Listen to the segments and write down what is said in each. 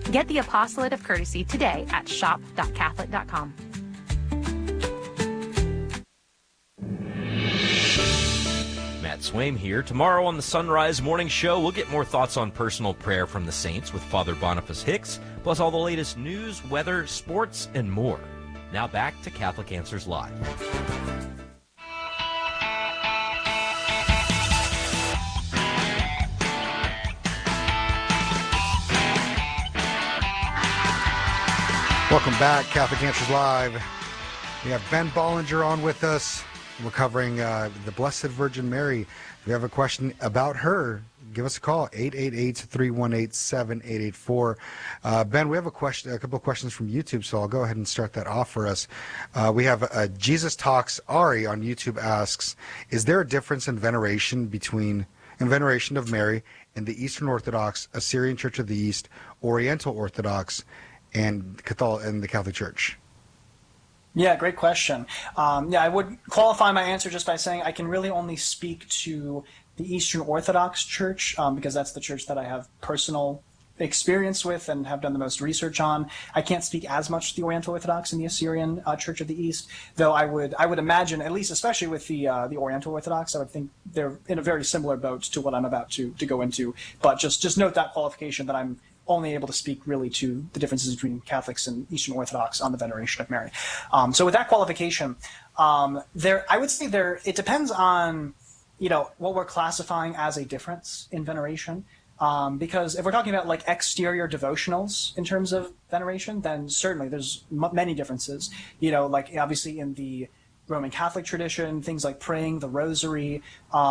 Get the Apostolate of Courtesy today at shop.catholic.com. Matt Swaim here. Tomorrow on the Sunrise Morning Show, we'll get more thoughts on personal prayer from the saints with Father Boniface Hicks, plus all the latest news, weather, sports, and more. Now back to Catholic Answers Live. Welcome back, Catholic Answers Live. We have Ben Bollinger on with us. We're covering the Blessed Virgin Mary. If you have a question about her, give us a call, 888-318-7884. Ben, we have a couple of questions from YouTube, so I'll go ahead and start that off for us. We have Jesus Talks Ari on YouTube asks, is there a difference in veneration of Mary in the Eastern Orthodox, Assyrian Church of the East, Oriental Orthodox, and the Catholic Church? Yeah, great question. I would qualify my answer just by saying I can really only speak to the Eastern Orthodox Church because that's the church that I have personal experience with and have done the most research on. I can't speak as much to the Oriental Orthodox and the Assyrian Church of the East, though I would imagine, at least especially with the Oriental Orthodox, I would think they're in a very similar boat to what I'm about to go into. But just note that qualification that I'm only able to speak really to the differences between Catholics and Eastern Orthodox on the veneration of Mary. So with that qualification, I would say it depends on, what we're classifying as a difference in veneration. Because if we're talking about like exterior devotionals in terms of veneration, then certainly there's many differences. Like obviously in the Roman Catholic tradition, things like praying the Rosary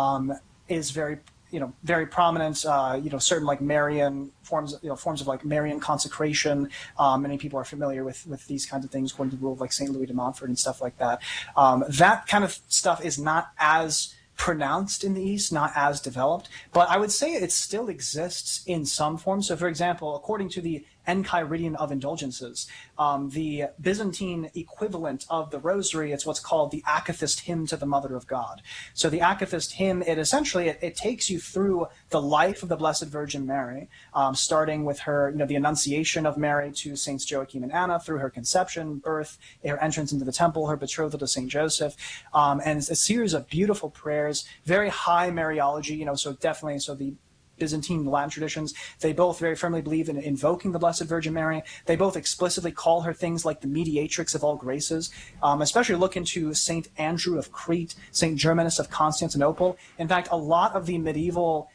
is very prominent. Certain like Marian forms of like Marian consecration. Many people are familiar with these kinds of things according to the rule of like St. Louis de Montfort and stuff like that. That kind of stuff is not as pronounced in the East, not as developed, but I would say it still exists in some form. So, for example, according to the Enchiridion of Indulgences, the Byzantine equivalent of the Rosary, it's what's called the Akathist Hymn to the Mother of God. So the Akathist Hymn, it takes you through the life of the Blessed Virgin Mary, starting with her, the Annunciation of Mary to Saints Joachim and Anna, through her conception, birth, her entrance into the temple, her betrothal to Saint Joseph, and a series of beautiful prayers, very high Mariology, so the Byzantine Latin traditions, they both very firmly believe in invoking the Blessed Virgin Mary. They both explicitly call her things like the mediatrix of all graces, especially look into St. Andrew of Crete, St. Germanus of Constantinople. In fact, a lot of the medieval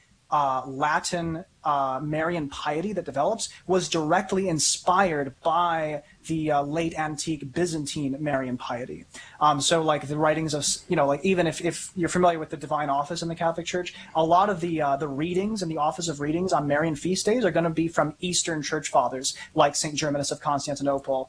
Latin Marian piety that develops was directly inspired by the late antique Byzantine Marian piety. So like the writings of, even if you're familiar with the Divine Office in the Catholic Church, a lot of the readings and the Office of Readings on Marian feast days are going to be from Eastern Church Fathers like St. Germanus of Constantinople,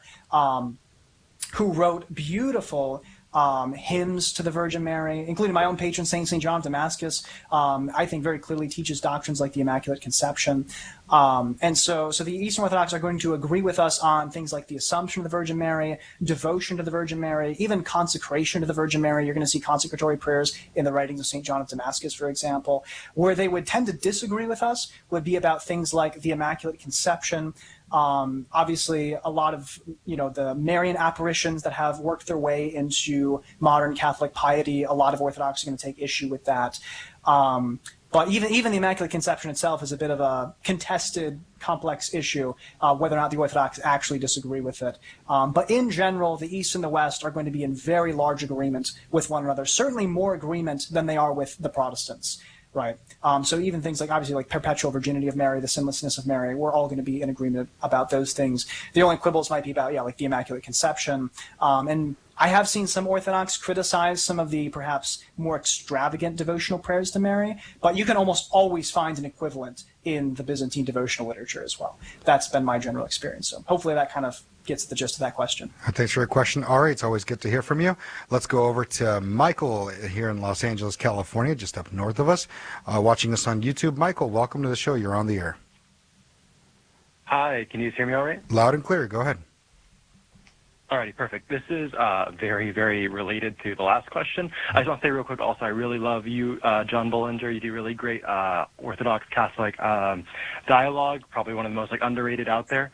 who wrote beautiful hymns to the Virgin Mary, including my own patron saint, St. John of Damascus, I think very clearly teaches doctrines like the Immaculate Conception. And so the Eastern Orthodox are going to agree with us on things like the Assumption of the Virgin Mary, devotion to the Virgin Mary, even consecration to the Virgin Mary. You're going to see consecratory prayers in the writings of St. John of Damascus, for example. Where they would tend to disagree with us would be about things like the Immaculate Conception. Obviously, a lot of the Marian apparitions that have worked their way into modern Catholic piety, a lot of Orthodox are going to take issue with that. But even the Immaculate Conception itself is a bit of a contested, complex issue, whether or not the Orthodox actually disagree with it. But in general, the East and the West are going to be in very large agreement with one another, certainly more agreement than they are with the Protestants. Right. So even things like, obviously, like perpetual virginity of Mary, the sinlessness of Mary, we're all going to be in agreement about those things. The only quibbles might be about, like the Immaculate Conception. And I have seen some Orthodox criticize some of the perhaps more extravagant devotional prayers to Mary, but you can almost always find an equivalent in the Byzantine devotional literature as well. That's been my general experience. So hopefully that kind of gets the gist of that question. Thanks for your question, Ari. It's always good to hear from you. Let's go over to Michael here in Los Angeles, California, just up north of us, watching us on YouTube. Michael, welcome to the show. You're on the air. Hi, can you hear me all right? Loud and clear. Go ahead. Alrighty, perfect. This is very, very related to the last question. I just want to say real quick also, I really love you, John Bollinger. You do really great Orthodox Catholic dialogue, probably one of the most underrated out there.